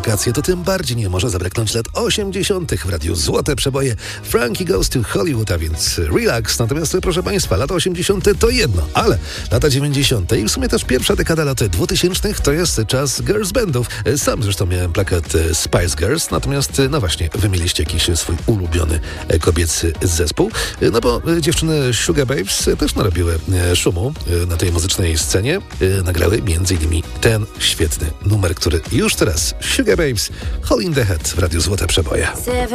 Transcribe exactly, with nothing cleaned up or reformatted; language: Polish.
wakacje, to tym bardziej nie może zabraknąć lat osiemdziesiątych w radiu Złote Przeboje. Frankie Goes to Hollywood, a więc relax. Natomiast, proszę Państwa, lata osiemdziesiąte to jedno, ale lata dziewięćdziesiąte i w sumie też pierwsza dekada lat dwutysięcznych to jest czas girls bandów. Sam zresztą miałem plakat Spice Girls, natomiast, no właśnie, wy mieliście jakiś swój ulubiony kobiecy zespół. No bo dziewczyny Sugar Babes też narobiły szumu na tej muzycznej scenie. Nagrały między innymi ten świetny numer, który już teraz Sugar Babes, Hole in the Head w radiu Złote Przeboje.